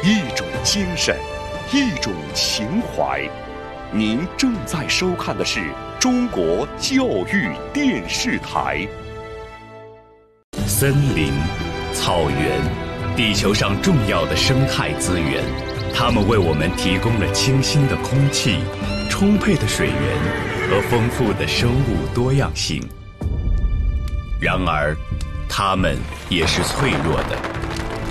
一种精神，一种情怀。您正在收看的是中国教育电视台。森林、草原，地球上重要的生态资源，它们为我们提供了清新的空气、充沛的水源和丰富的生物多样性。然而，它们也是脆弱的。